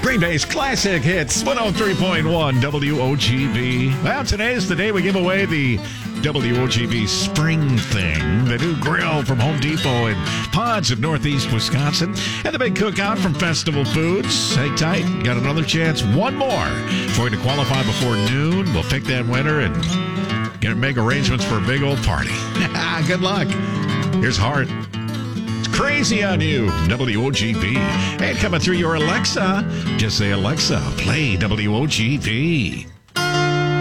Green Bay's classic hits, 103.1 WOGB. Well, today's the day we give away the WOGB Spring Thing, the new grill from Home Depot in Ponds of Northeast Wisconsin, and the big cookout from Festival Foods. Hang tight, got another chance, one more for you to qualify before noon. We'll pick that winner and make arrangements for a big old party. Good luck. Here's Hart. Crazy on You, WOGB. And coming through your Alexa, just say, Alexa, play WOGB.